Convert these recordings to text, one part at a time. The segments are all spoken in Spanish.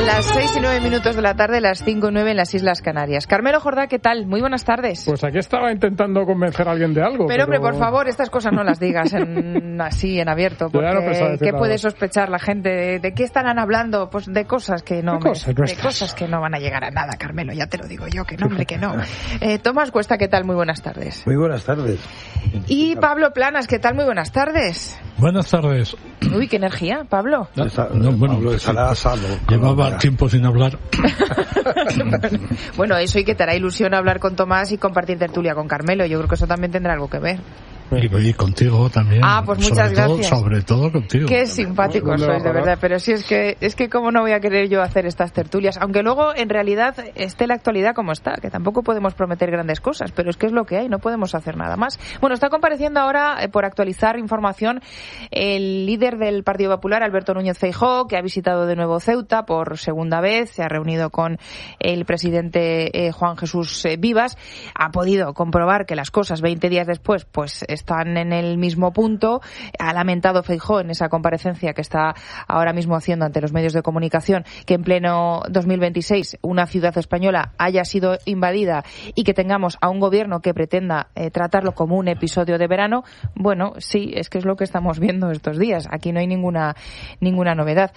Las 6:09 de la tarde, las 5:09 en las Islas Canarias. Carmelo Jordá, ¿qué tal? Muy buenas tardes. Pues aquí estaba intentando convencer a alguien de algo. Pero hombre, por favor, estas cosas no las digas así en abierto, porque ¿qué puede sospechar la gente? ¿De qué estarán hablando? Pues de cosas que no, de cosas que no van a llegar a nada, Carmelo, ya te lo digo yo, que no, hombre, que no. Tomás Cuesta, ¿qué tal? Muy buenas tardes. Muy buenas tardes. Y Pablo Planas, ¿qué tal? Muy buenas tardes. Buenas tardes. Uy, qué energía, Pablo. Pablo estará sano. Llevaba tiempo sin hablar. Bueno, eso, y que te hará ilusión hablar con Tomás y compartir tertulia con Carmelo. Yo creo que eso también tendrá algo que ver. Y contigo también. Ah, pues muchas gracias. Sobre todo contigo. Qué simpático sois, de verdad. Pero sí, es que cómo no voy a querer yo hacer estas tertulias. Aunque luego, en realidad, esté la actualidad como está, que tampoco podemos prometer grandes cosas, pero es que es lo que hay, no podemos hacer nada más. Bueno, está compareciendo ahora, por actualizar información, el líder del Partido Popular, Alberto Núñez Feijóo, que ha visitado de nuevo Ceuta por segunda vez, se ha reunido con el presidente Juan Jesús Vivas, ha podido comprobar que las cosas 20 días después, pues están en el mismo punto. Ha lamentado Feijóo en esa comparecencia que está ahora mismo haciendo ante los medios de comunicación que en pleno 2026 una ciudad española haya sido invadida y que tengamos a un gobierno que pretenda tratarlo como un episodio de verano. Bueno, sí, es que es lo que estamos viendo estos días. Aquí no hay ninguna novedad.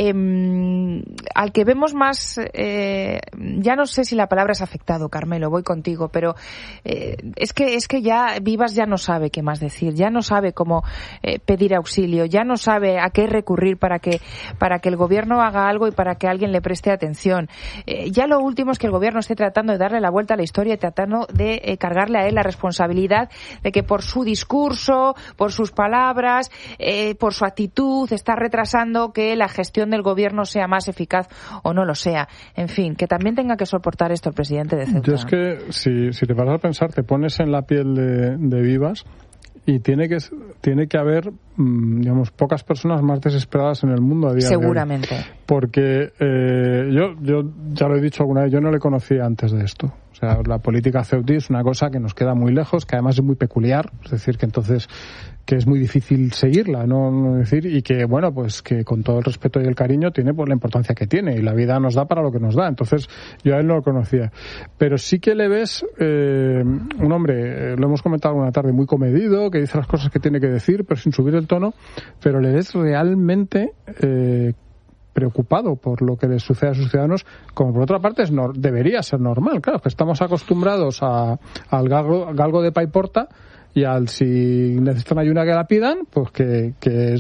Al que vemos más, ya no sé si la palabra es afectado, Carmelo, voy contigo, pero es que ya Vivas ya no sabe qué más decir, ya no sabe cómo pedir auxilio, ya no sabe a qué recurrir para que el gobierno haga algo y para que alguien le preste atención. Ya lo último es que el gobierno esté tratando de darle la vuelta a la historia y tratando de cargarle a él la responsabilidad de que por su discurso, por sus palabras, por su actitud, está retrasando que la gestión del gobierno sea más eficaz o no lo sea. En fin, que también tenga que soportar esto el presidente de Ceuta. Yo es que, si te vas a pensar, te pones en la piel de Vivas y tiene que haber, digamos, pocas personas más desesperadas en el mundo a día de hoy. Seguramente. Porque yo ya lo he dicho alguna vez, yo no le conocía antes de esto. O sea, la política ceutí es una cosa que nos queda muy lejos, que además es muy peculiar, es decir, que entonces que es muy difícil seguirla, no decir, y que, bueno, pues que con todo el respeto y el cariño tiene pues la importancia que tiene, y la vida nos da para lo que nos da. Entonces, yo a él no lo conocía. Pero sí que le ves un hombre, lo hemos comentado alguna tarde, muy comedido, que dice las cosas que tiene que decir, pero sin subir el tono, pero le ves realmente preocupado por lo que les sucede a sus ciudadanos, como por otra parte debería ser normal. Claro, que estamos acostumbrados al galgo de paiporta y al si necesitan ayuda que la pidan, pues que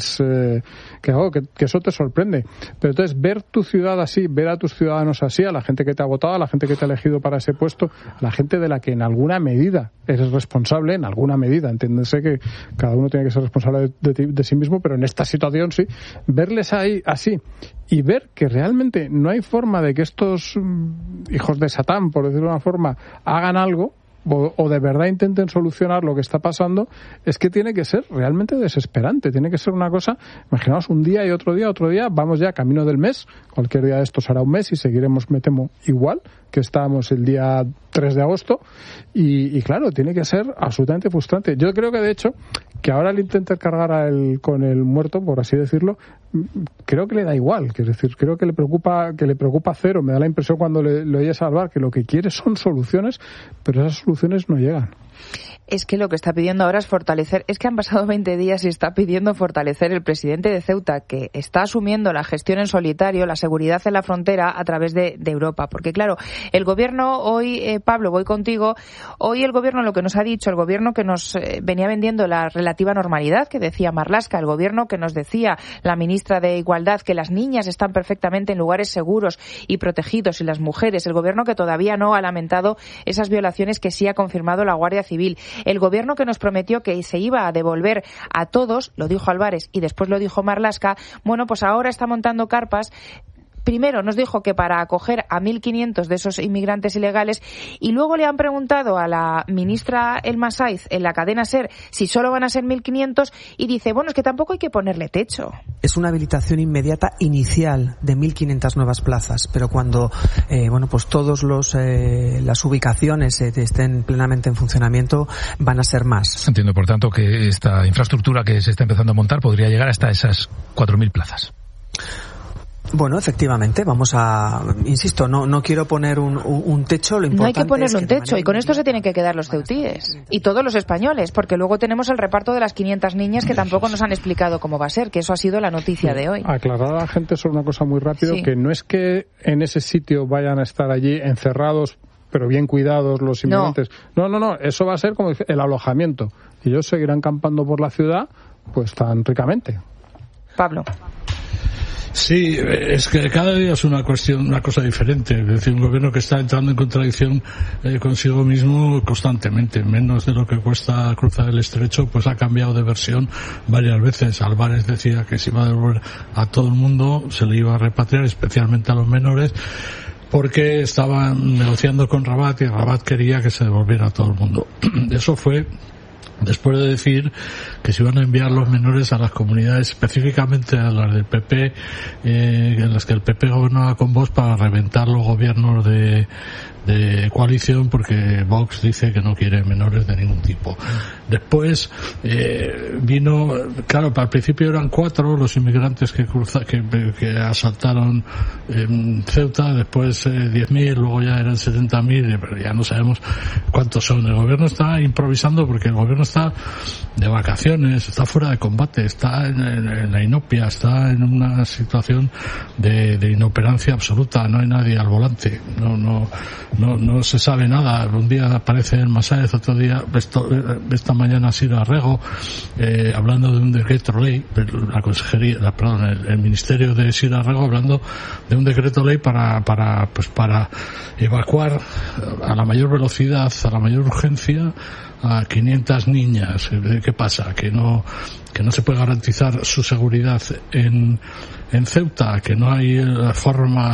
eso te sorprende. Pero entonces ver tu ciudad así, ver a tus ciudadanos así, a la gente que te ha votado, a la gente que te ha elegido para ese puesto, a la gente de la que en alguna medida eres responsable, en alguna medida, entiéndese que cada uno tiene que ser responsable de sí mismo, pero en esta situación sí, verles ahí así y ver que realmente no hay forma de que estos hijos de Satán, por decirlo de una forma, hagan algo, o de verdad intenten solucionar lo que está pasando, es que tiene que ser realmente desesperante. Tiene que ser una cosa, imaginaos, un día y otro día, vamos ya camino del mes, cualquier día de estos será un mes y seguiremos, me temo, igual que estábamos el día 3 de agosto y claro, tiene que ser absolutamente frustrante. Yo creo que de hecho que ahora le intenten cargar con el muerto, por así decirlo, creo que le da igual, es decir, creo que le preocupa cero. Me da la impresión cuando le oyes hablar que lo que quiere son soluciones, pero esas soluciones no llegan. Es que lo que está pidiendo ahora es fortalecer, es que han pasado 20 días y está pidiendo fortalecer el presidente de Ceuta, que está asumiendo la gestión en solitario, la seguridad en la frontera a través de Europa. Porque claro, el gobierno hoy, Pablo, voy contigo, hoy el gobierno lo que nos ha dicho, el gobierno que nos venía vendiendo la relativa normalidad, que decía Marlaska, el gobierno que nos decía la ministra de Igualdad, que las niñas están perfectamente en lugares seguros y protegidos y las mujeres, el gobierno que todavía no ha lamentado esas violaciones que sí ha confirmado la Guardia Civil. El gobierno que nos prometió que se iba a devolver a todos, lo dijo Álvarez y después lo dijo Marlaska, bueno, pues ahora está montando carpas. Primero nos dijo que para acoger a 1.500 de esos inmigrantes ilegales y luego le han preguntado a la ministra Elma Saiz en la cadena SER si solo van a ser 1.500 y dice, bueno, es que tampoco hay que ponerle techo. Es una habilitación inmediata inicial de 1.500 nuevas plazas, pero cuando pues todos las ubicaciones estén plenamente en funcionamiento van a ser más. Entiendo, por tanto, que esta infraestructura que se está empezando a montar podría llegar hasta esas 4.000 plazas. Bueno, efectivamente, vamos a, insisto, no quiero poner un techo, lo importante no hay que ponerle un techo, y con esto se tiene tienen que quedar los ceutíes y todos los españoles, porque luego tenemos el reparto de las 500 niñas que tampoco nos han explicado cómo va a ser, que eso ha sido la noticia de hoy. Aclarar a la gente sobre una cosa muy rápido, Sí. que no es que en ese sitio vayan a estar allí encerrados pero bien cuidados los inmigrantes. No, eso va a ser como el alojamiento. Y ellos seguirán campando por la ciudad pues tan ricamente. Pablo. Sí, es que cada día es una cosa diferente. Es decir, un gobierno que está entrando en contradicción consigo mismo constantemente. Menos de lo que cuesta cruzar el estrecho, pues ha cambiado de versión varias veces. Álvarez decía que se iba a devolver a todo el mundo, se le iba a repatriar, especialmente a los menores, porque estaban negociando con Rabat y Rabat quería que se devolviera a todo el mundo. Eso fue después de decir que se iban a enviar los menores a las comunidades, específicamente a las del PP, en las que el PP gobernaba con Vox, para reventar los gobiernos de coalición, porque Vox dice que no quiere menores de ningún tipo. Después vino, claro, al principio eran 4 los inmigrantes que asaltaron Ceuta, después 10.000, luego ya eran 70.000, pero ya no sabemos cuántos son. El gobierno está improvisando porque el gobierno está de vacaciones, está fuera de combate, está en la inopia, está en una situación de inoperancia absoluta, no hay nadie al volante, no se sabe nada. Un día aparece el Masáez, otro día, esta mañana Ciro Arrego, hablando de un decreto ley, la consejería, el ministerio de Ciro Arrego hablando de un decreto ley para evacuar a la mayor velocidad, a la mayor urgencia, a 500 niñas. ¿Qué pasa? Que no se puede garantizar su seguridad en Ceuta, que no hay forma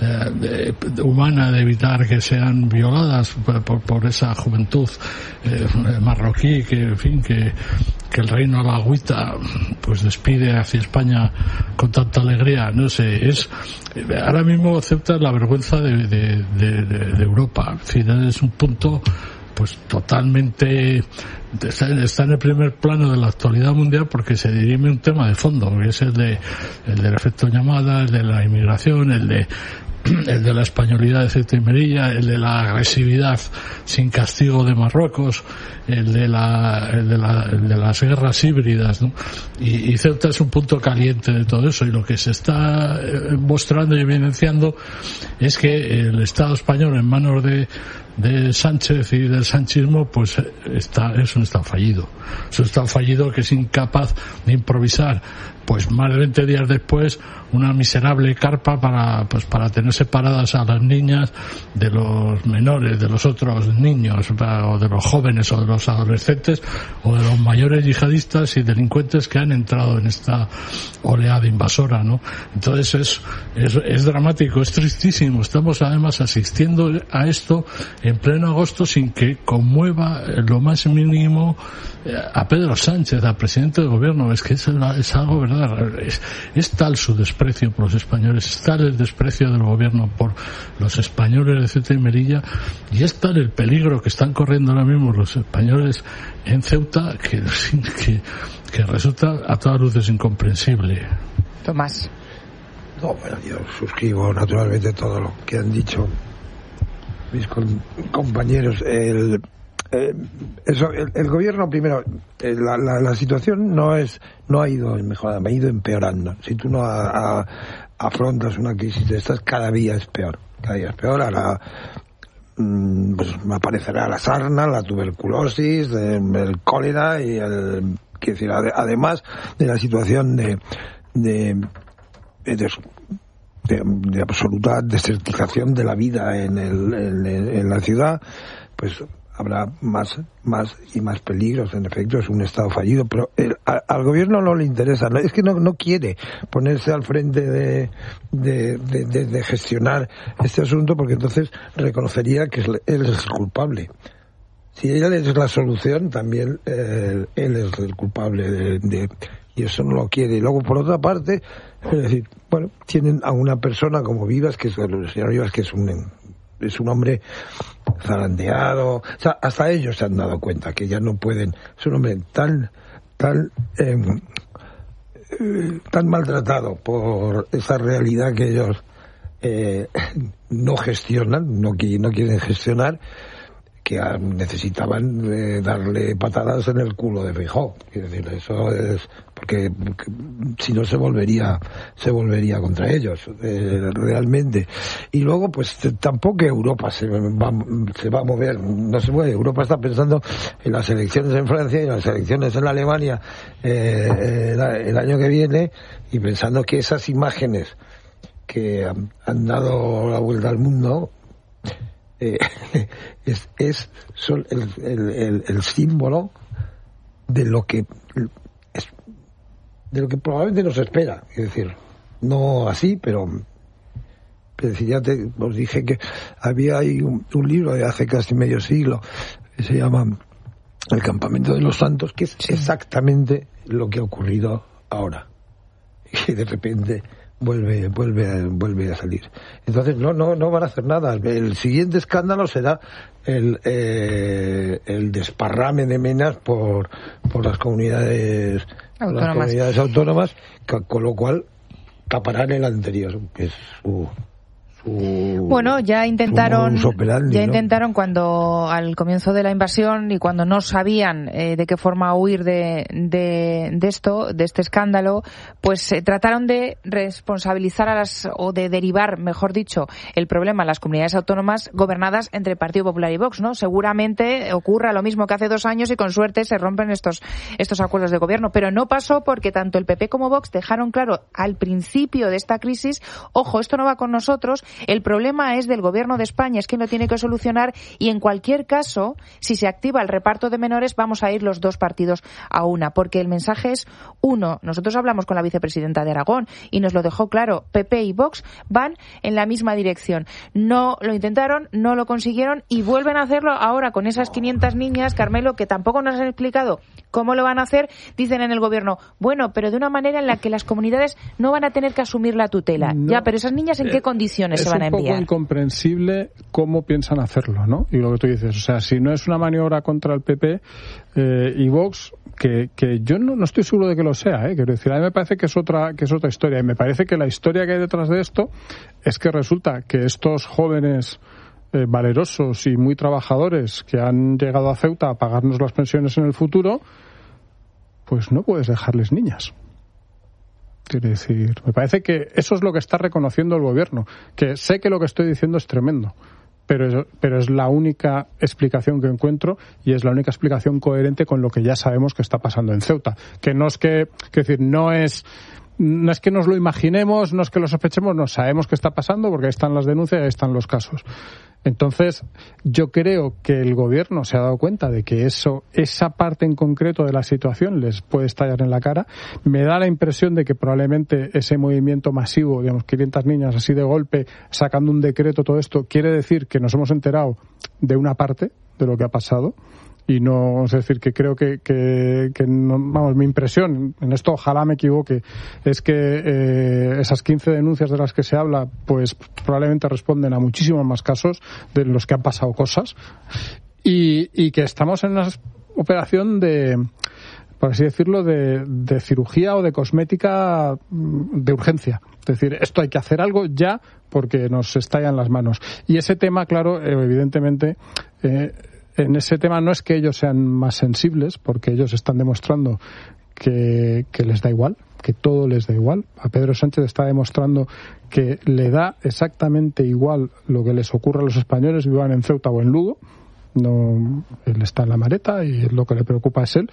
humana de evitar que sean violadas por esa juventud marroquí que el reino alagüita pues despide hacia España con tanta alegría. No sé, ahora mismo Ceuta es la vergüenza de Europa. Es decir, es un punto pues totalmente está en el primer plano de la actualidad mundial, porque se dirime un tema de fondo, que es el del efecto llamada, el de la inmigración, el de la españolidad de Ceuta y Melilla, el de la agresividad sin castigo de Marruecos, el de las guerras híbridas, ¿no? Y Ceuta es un punto caliente de todo eso, y lo que se está mostrando y evidenciando es que el Estado español en manos de Sánchez y del sanchismo pues es un Estado fallido. Es un Estado fallido que es incapaz de improvisar pues más de 20 días después una miserable carpa para tener separadas a las niñas de los menores, de los otros niños, o de los jóvenes, o de los adolescentes, o de los mayores yihadistas y delincuentes que han entrado en esta oleada invasora, ¿no? Entonces es dramático, es tristísimo. Estamos además asistiendo a esto en pleno agosto sin que conmueva lo más mínimo a Pedro Sánchez, al presidente del gobierno. Es que es algo verdad. Es tal su desprecio por los españoles, es tal el desprecio del gobierno por los españoles de Ceuta y Melilla, y es tal el peligro que están corriendo ahora mismo los españoles en Ceuta que resulta a todas luces incomprensible. Tomás. No, bueno, yo suscribo naturalmente todo lo que han dicho mis compañeros. El gobierno, primero, la situación no ha ido mejorando, ha ido empeorando. Si tú no afrontas una crisis de estas, cada día es peor. Ahora pues aparecerá la sarna, la tuberculosis, el cólera y quiero decir, además de la situación de absoluta desertización de la vida en la ciudad, pues habrá más y más peligros. En efecto, es un Estado fallido, pero al gobierno no le interesa, es que no quiere ponerse al frente de gestionar este asunto, porque entonces reconocería que él es el culpable. Si él es la solución, también él es el culpable y eso no lo quiere. Y luego, por otra parte, es decir, bueno, tienen a una persona como Vivas, que es el señor Vivas, que es un hombre zarandeado. O sea, hasta ellos se han dado cuenta que ya no pueden. Es un hombre tan tan maltratado por esa realidad que ellos no gestionan, no quieren gestionar, que necesitaban darle patadas en el culo de Feijóo. Quiero decir, eso es porque si no se volvería contra ellos realmente. Y luego pues tampoco Europa se va a mover, no se mueve. Europa está pensando en las elecciones en Francia y en las elecciones en Alemania el año que viene, y pensando que esas imágenes que han dado la vuelta al mundo son el símbolo de lo que probablemente nos espera. Es decir, no así, pero ya os dije que había ahí un libro de hace casi medio siglo que se llama El campamento de los santos, que es exactamente lo que ha ocurrido ahora, y de repente vuelve a salir. Entonces no van a hacer nada. El siguiente escándalo será el desparrame de menas por las comunidades autónomas, con lo cual taparán el anterior, que es bueno, ya intentaron cuando al comienzo de la invasión y cuando no sabían de qué forma huir de este escándalo, pues trataron de responsabilizar o de derivar, mejor dicho, el problema a las comunidades autónomas gobernadas entre Partido Popular y Vox, ¿no? Seguramente ocurra lo mismo que hace 2 años y con suerte se rompen estos acuerdos de gobierno, pero no pasó porque tanto el PP como Vox dejaron claro al principio de esta crisis: ojo, esto no va con nosotros. El problema es del Gobierno de España, es que lo tiene que solucionar, y en cualquier caso, si se activa el reparto de menores, vamos a ir los 2 partidos a una, porque el mensaje es uno. Nosotros hablamos con la vicepresidenta de Aragón y nos lo dejó claro: PP y Vox van en la misma dirección. No lo intentaron, no lo consiguieron y vuelven a hacerlo ahora con esas 500 niñas, Carmelo, que tampoco nos han explicado cómo lo van a hacer. Dicen en el Gobierno, bueno, pero de una manera en la que las comunidades no van a tener que asumir la tutela. No, ya, pero esas niñas, ¿en qué condiciones se van a enviar? Es un poco incomprensible cómo piensan hacerlo, ¿no? Y lo que tú dices, o sea, si no es una maniobra contra el PP y Vox, que yo no estoy seguro de que lo sea, quiero decir, a mí me parece que es otra historia, y me parece que la historia que hay detrás de esto es que resulta que estos jóvenes valerosos y muy trabajadores que han llegado a Ceuta a pagarnos las pensiones en el futuro, pues no puedes dejarles niñas. Quiero decir, me parece que eso es lo que está reconociendo el Gobierno, que sé que lo que estoy diciendo es tremendo, pero es la única explicación que encuentro, y es la única explicación coherente con lo que ya sabemos que está pasando en Ceuta. Que no es que, quiero decir, no es que nos lo imaginemos, no es que lo sospechemos, no, sabemos que está pasando porque ahí están las denuncias y ahí están los casos. Entonces, yo creo que el Gobierno se ha dado cuenta de que esa parte en concreto de la situación les puede estallar en la cara. Me da la impresión de que probablemente ese movimiento masivo, digamos, 500 niñas así de golpe, sacando un decreto, todo esto, quiere decir que nos hemos enterado de una parte de lo que ha pasado. Y no, es decir, que creo que no, vamos, mi impresión, en esto ojalá me equivoque, es que esas 15 denuncias de las que se habla, pues probablemente responden a muchísimos más casos de los que han pasado cosas, y que estamos en una operación de, por así decirlo, de cirugía o de cosmética de urgencia. Es decir, esto hay que hacer algo ya porque nos estallan las manos. Y ese tema, claro, evidentemente, en ese tema no es que ellos sean más sensibles, porque ellos están demostrando que les da igual, que todo les da igual. A Pedro Sánchez está demostrando que le da exactamente igual lo que les ocurra a los españoles, vivan en Ceuta o en Lugo. No, él está en la maleta y lo que le preocupa es él.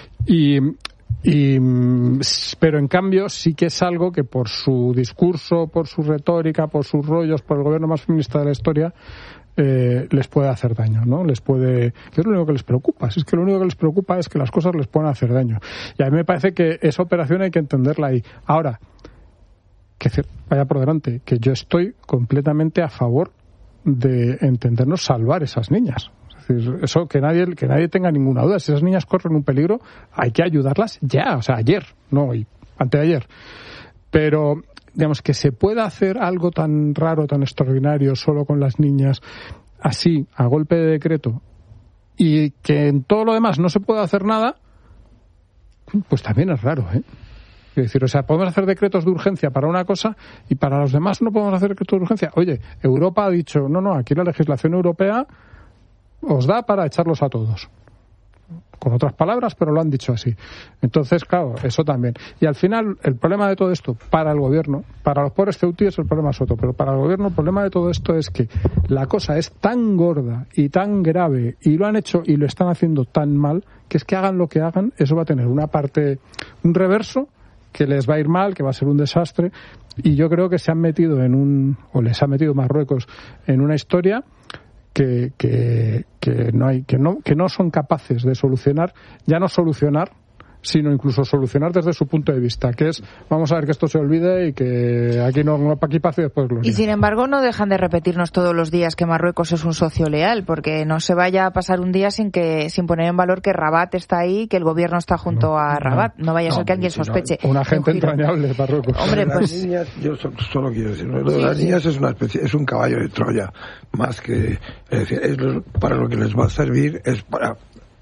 Pero en cambio sí que es algo que por su discurso, por su retórica, por sus rollos, por el gobierno más feminista de la historia, les puede hacer daño, ¿no? Que es lo único que les preocupa. Si es que lo único que les preocupa es que las cosas les puedan hacer daño. Y a mí me parece que esa operación hay que entenderla ahí. Ahora, que vaya por delante, que yo estoy completamente a favor de entendernos salvar esas niñas. Es decir, eso que nadie tenga ninguna duda. Si esas niñas corren un peligro, hay que ayudarlas ya, o sea, ayer, no hoy, anteayer. Pero digamos que se pueda hacer algo tan raro, tan extraordinario, solo con las niñas, así, a golpe de decreto, y que en todo lo demás no se pueda hacer nada, pues también es raro, ¿eh? Es decir, o sea, podemos hacer decretos de urgencia para una cosa y para los demás no podemos hacer decretos de urgencia. Oye, Europa ha dicho, no, aquí la legislación europea os da para echarlos a todos. Con otras palabras, pero lo han dicho así. Entonces, claro, eso también. Y al final, el problema de todo esto, para el gobierno, para los pobres ceutíes el problema es otro, pero para el gobierno el problema de todo esto es que la cosa es tan gorda y tan grave, y lo han hecho y lo están haciendo tan mal, que es que hagan lo que hagan, eso va a tener una parte, un reverso, que les va a ir mal, que va a ser un desastre, y yo creo que se han metido les ha metido Marruecos en una historia que no son capaces de solucionar, ya no solucionar, sino incluso solucionar desde su punto de vista, que es, vamos a ver que esto se olvide y que aquí pase y después gloria. Y sin embargo no dejan de repetirnos todos los días que Marruecos es un socio leal, porque no se vaya a pasar un día sin poner en valor que Rabat está ahí, que el gobierno está junto a Rabat. No vaya a ser que alguien sospeche. Un agente entrañable de Marruecos. Hombre, pues... Las niñas, yo solo quiero decir, lo de las niñas es una especie, es un caballo de Troya, más que, es decir, para lo que les va a servir es para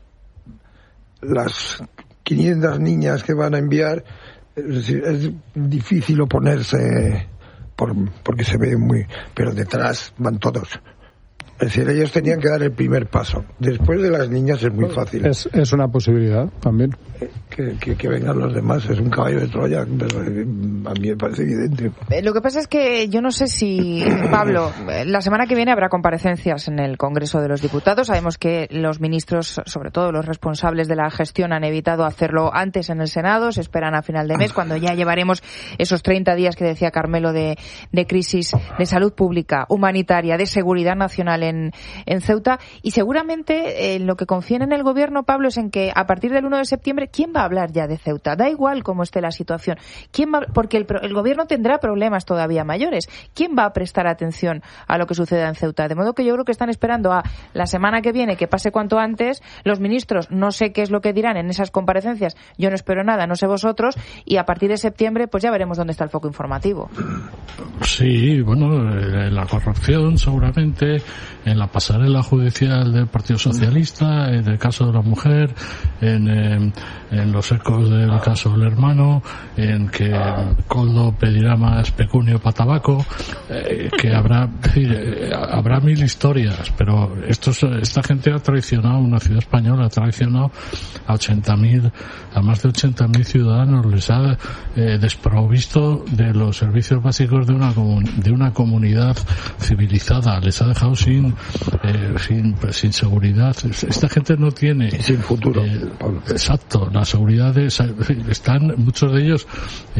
las 500 niñas que van a enviar, es decir, es difícil oponerse porque se ve muy, pero detrás van todos. Es decir, ellos tenían que dar el primer paso. Después de las niñas es muy fácil. Es una posibilidad también. Que vengan los demás. Es un caballo de Troya. A mí me parece evidente. Lo que pasa es que yo no sé si, Pablo, la semana que viene habrá comparecencias en el Congreso de los Diputados. Sabemos que los ministros, sobre todo los responsables de la gestión, han evitado hacerlo antes en el Senado. Se esperan a final de mes, cuando ya llevaremos esos 30 días que decía Carmelo de crisis de salud pública, humanitaria, de seguridad nacional en Ceuta, y seguramente lo que confían en el gobierno, Pablo, es en que a partir del 1 de septiembre, ¿quién va a hablar ya de Ceuta? Da igual cómo esté la situación. Porque el gobierno tendrá problemas todavía mayores. ¿Quién va a prestar atención a lo que suceda en Ceuta? De modo que yo creo que están esperando a la semana que viene, que pase cuanto antes. Los ministros, no sé qué es lo que dirán en esas comparecencias, yo no espero nada, no sé vosotros, y a partir de septiembre pues ya veremos dónde está el foco informativo. Sí, bueno, la corrupción seguramente, en la pasarela judicial del Partido Socialista, en el caso de la mujer, en los ecos del caso del hermano, en que Koldo pedirá más pecunio para tabaco, que habrá mil historias, pero esta gente ha traicionado una ciudad española, ha traicionado a más de 80.000 ciudadanos, les ha desprovisto de los servicios básicos de una comunidad civilizada, les ha dejado sin seguridad. Esta gente no tiene sin futuro. Exacto, la seguridad están muchos de ellos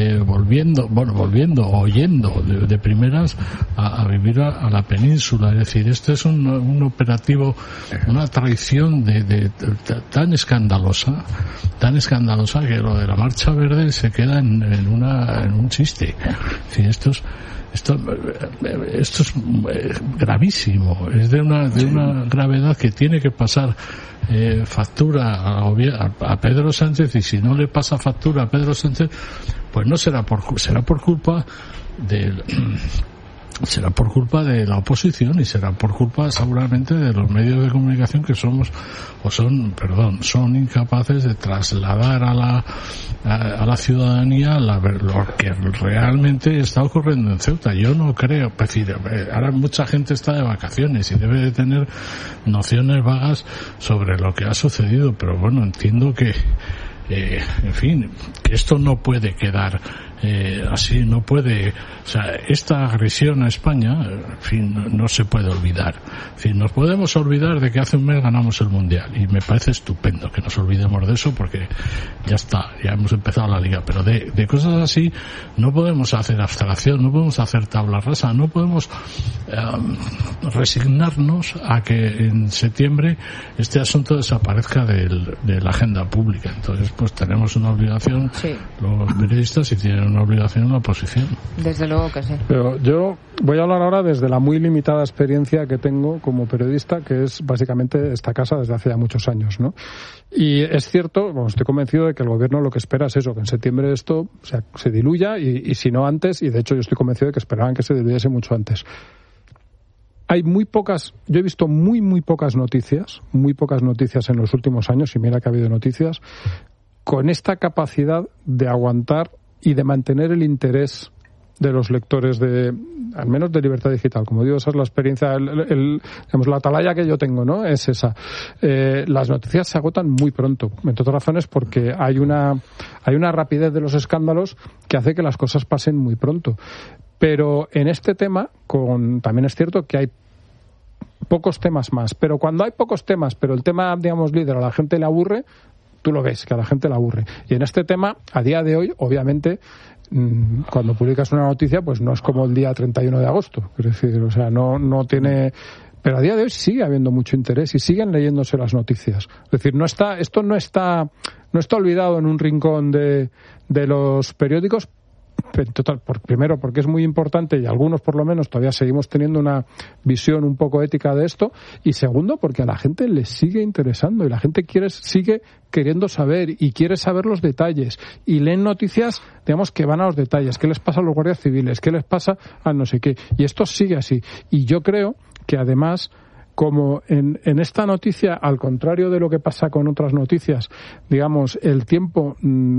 oyendo de primeras a vivir a la península. Es decir, este es un operativo, una traición tan escandalosa que lo de la Marcha Verde se queda en un chiste. Es decir, esto es gravísimo, es de una gravedad que tiene que pasar factura a Pedro Sánchez, y si no le pasa factura a Pedro Sánchez, pues no será por culpa de la oposición, y será por culpa seguramente de los medios de comunicación que son incapaces de trasladar a la ciudadanía lo que realmente está ocurriendo en Ceuta. Yo no creo, es decir, ahora mucha gente está de vacaciones y debe de tener nociones vagas sobre lo que ha sucedido, pero bueno, entiendo que en fin, que esto no puede quedar así, no puede, o sea, esta agresión a España, en fin, no se puede olvidar. En fin, nos podemos olvidar de que hace un mes ganamos el Mundial, y me parece estupendo que nos olvidemos de eso, porque ya está, ya hemos empezado la Liga, pero de cosas así no podemos hacer abstracción, no podemos hacer tabla rasa, no podemos resignarnos a que en septiembre este asunto desaparezca de la agenda pública. Entonces, pues tenemos una obligación, sí, los periodistas, y tienen una obligación en la oposición. Desde luego que sí. Pero yo voy a hablar ahora desde la muy limitada experiencia que tengo como periodista, que es básicamente esta casa desde hace ya muchos años, ¿no? Y es cierto, bueno, estoy convencido de que el gobierno lo que espera es eso, que en septiembre esto se diluya, y si no antes, y de hecho yo estoy convencido de que esperaban que se diluyese mucho antes. Hay muy pocas, yo he visto muy pocas noticias en los últimos años, y mira que ha habido noticias, con esta capacidad de aguantar y de mantener el interés de los lectores al menos de Libertad Digital. Como digo, esa es la experiencia, digamos, la atalaya que yo tengo, ¿no? Es esa. Las noticias se agotan muy pronto, entre otras razones porque hay una rapidez de los escándalos que hace que las cosas pasen muy pronto. Pero en este tema, también es cierto que hay pocos temas más. Pero cuando hay pocos temas, pero el tema, digamos, líder, a la gente le aburre, tú lo ves, que a la gente le aburre. Y en este tema, a día de hoy, obviamente, cuando publicas una noticia, pues no es como el día 31 de agosto. Es decir, o sea, no tiene... Pero a día de hoy sigue habiendo mucho interés y siguen leyéndose las noticias. Es decir, esto no está olvidado en un rincón de los periódicos. Total, primero porque es muy importante y algunos por lo menos todavía seguimos teniendo una visión un poco ética de esto, y segundo porque a la gente le sigue interesando y la gente sigue queriendo saber y quiere saber los detalles y leen noticias, digamos, que van a los detalles, qué les pasa a los guardias civiles, qué les pasa a no sé qué, y esto sigue así. Y yo creo que además, como en esta noticia, al contrario de lo que pasa con otras noticias, digamos, el tiempo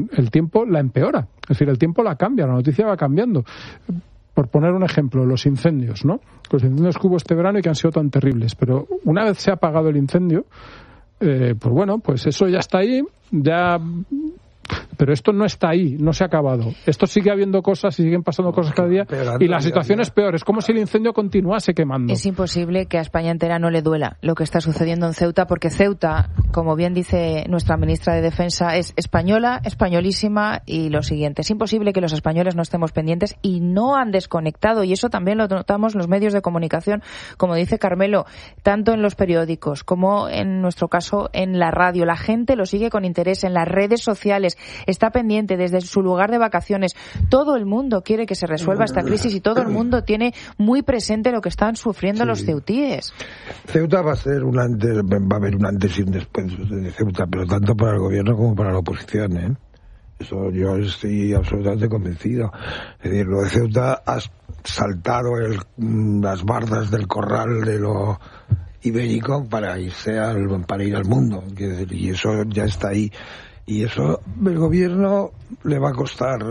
la empeora. Es decir, el tiempo la cambia, la noticia va cambiando. Por poner un ejemplo, los incendios, ¿no? Los incendios que hubo este verano y que han sido tan terribles. Pero una vez se ha apagado el incendio, pues bueno, pues eso ya está ahí, ya... Pero esto no está ahí, no se ha acabado. Esto sigue habiendo cosas y siguen pasando cosas cada día y la situación es peor. Es como si el incendio continuase quemando. Es imposible que a España entera no le duela lo que está sucediendo en Ceuta, porque Ceuta, como bien dice nuestra ministra de Defensa, es española, españolísima, y lo siguiente. Es imposible que los españoles no estemos pendientes y no han desconectado, y eso también lo notamos los medios de comunicación, como dice Carmelo, tanto en los periódicos como en nuestro caso en la radio. La gente lo sigue con interés en las redes sociales. Está pendiente desde su lugar de vacaciones. Todo el mundo quiere que se resuelva esta crisis y todo el mundo tiene muy presente lo que están sufriendo los ceutíes. Ceuta va a haber un antes y un después de Ceuta, pero tanto para el gobierno como para la oposición, ¿eh? Eso yo estoy absolutamente convencido. Es decir, lo de Ceuta ha saltado las bardas del corral de lo ibérico para ir al mundo. Y eso ya está ahí. Y eso el gobierno le va a costar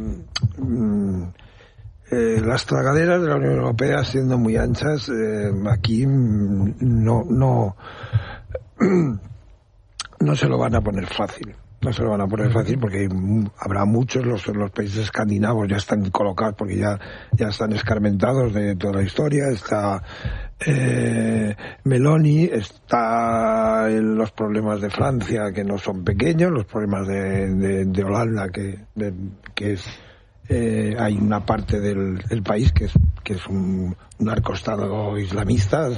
las tragaderas de la Unión Europea siendo muy anchas. Aquí no se lo van a poner fácil. No se lo van a poner fácil porque habrá muchos, los países escandinavos ya están colocados porque ya están escarmentados de toda la historia. Está Meloni, está los problemas de Francia, que no son pequeños, los problemas de Holanda, que es hay una parte del país que es un narcoestado islamista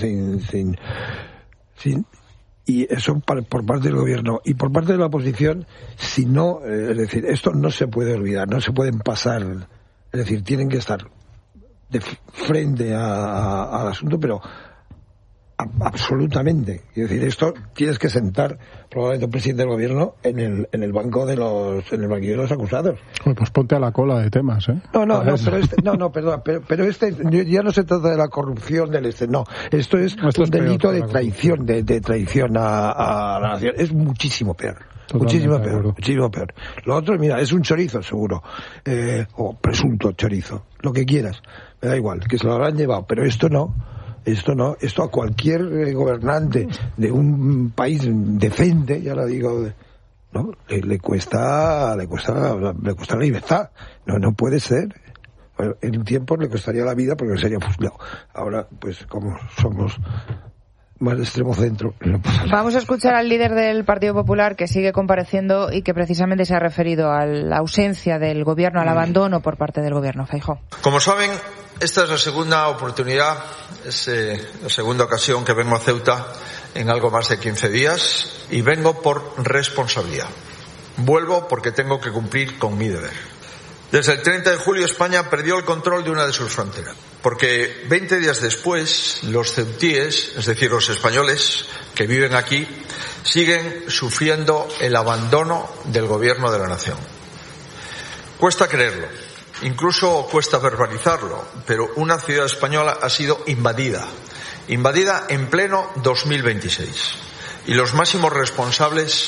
y eso por parte del gobierno y por parte de la oposición. Si no, es decir, esto no se puede olvidar, no se pueden pasar, es decir, tienen que estar de frente al asunto, pero absolutamente. Es decir, esto tienes que sentar probablemente un presidente del gobierno en el banquillo de los acusados. Bueno, pues ponte a la cola de temas, ¿eh? Pero ya no se trata de la corrupción no. Esto es un delito de traición, de traición a la nación. Es muchísimo peor. Muchísimo peor. Lo otro, mira, es un chorizo, seguro. O presunto chorizo. Lo que quieras. Me da igual, que se lo habrán llevado. Pero esto no. Esto a cualquier gobernante de un país decente, ya lo digo, ¿no? Le cuesta la libertad. No puede ser. Bueno, en un tiempo le costaría la vida porque sería fusilado. Ahora, pues como somos más de extremo centro, no pasa nada. Vamos a escuchar al líder del Partido Popular, que sigue compareciendo y que precisamente se ha referido a la ausencia del gobierno, al abandono por parte del gobierno. Feijóo. Como saben, esta es la segunda oportunidad, la segunda ocasión que vengo a Ceuta en algo más de 15 días, y vengo por responsabilidad. Vuelvo porque tengo que cumplir con mi deber. Desde el 30 de julio España perdió el control de una de sus fronteras, porque 20 días después los ceutíes, es decir, los españoles que viven aquí, siguen sufriendo el abandono del gobierno de la nación. Cuesta creerlo, incluso cuesta verbalizarlo, pero una ciudad española ha sido invadida en pleno 2026, y los máximos responsables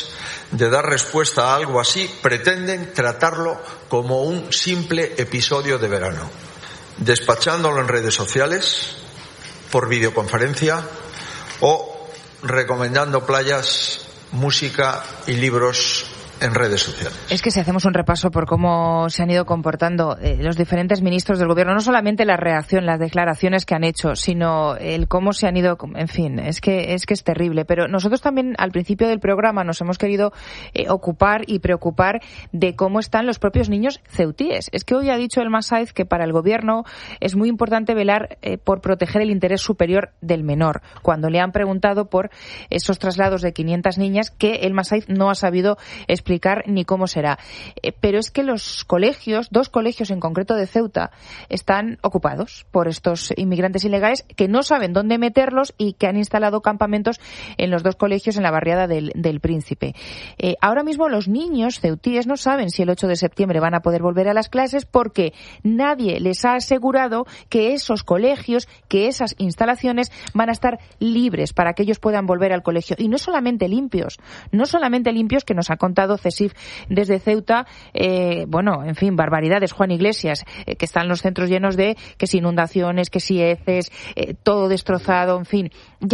de dar respuesta a algo así, pretenden tratarlo como un simple episodio de verano, despachándolo en redes sociales, por videoconferencia o recomendando playas, música y libros en redes sociales. Es que si hacemos un repaso por cómo se han ido comportando los diferentes ministros del gobierno, no solamente la reacción, las declaraciones que han hecho, sino el cómo se han ido, en fin, es que es terrible. Pero nosotros también al principio del programa nos hemos querido ocupar y preocupar de cómo están los propios niños ceutíes. Es que hoy ha dicho el Masaiz que para el gobierno es muy importante velar por proteger el interés superior del menor. Cuando le han preguntado por esos traslados de 500 niñas, que el Masaiz no ha sabido explicar ni cómo será. Pero es que los colegios, 2 colegios en concreto de Ceuta, están ocupados por estos inmigrantes ilegales que no saben dónde meterlos y que han instalado campamentos en los 2 colegios en la barriada del Príncipe. Ahora mismo los niños ceutíes no saben si el 8 de septiembre van a poder volver a las clases porque nadie les ha asegurado que esos colegios, que esas instalaciones van a estar libres para que ellos puedan volver al colegio. Y no solamente limpios que nos ha contado CESIF desde Ceuta, en fin, barbaridades, Juan Iglesias, que están los centros llenos de que si inundaciones, que si heces, todo destrozado, en fin.